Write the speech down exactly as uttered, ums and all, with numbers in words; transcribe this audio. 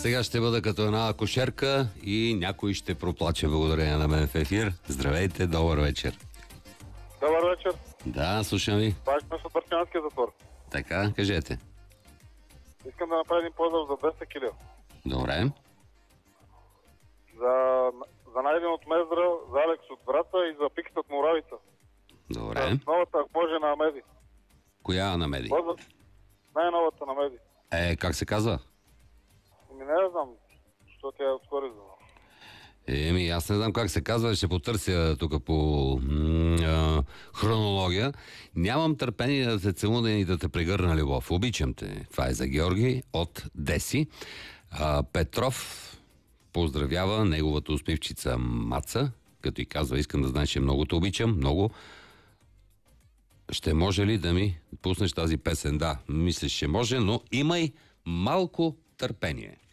Сега ще бъда като една акушерка и някой ще проплаче благодарение на мен в ефир. Здравейте, добър вечер. Добър вечер. Да, слушам ви. Пак сме от Върчанския затвор. Така, кажете. Искам да направя един поздрав за двеста килима. Добре. За, за Найден от Мездра, за Алекс от Врата и за Пикс от Моравица. Добре. За новата, ако може, на Меди. Коя на меди? Поздрав. Най-новата на Меди. Е, как се казва? Ами не знам, защото тя е отскоро издана. Еми, аз не знам как се казва, ще потърся тук по м- а, хронология. Нямам търпение да те целуна и да те прегърна любов. Обичам те. Това е за Георги от Деси. А, Петров поздравява неговата усмивчица Маца, като и казва, искам да знаеш, че много те обичам, много. Ще може ли да ми пуснеш тази песен? Да, мислиш, че може, но имай малко търпение.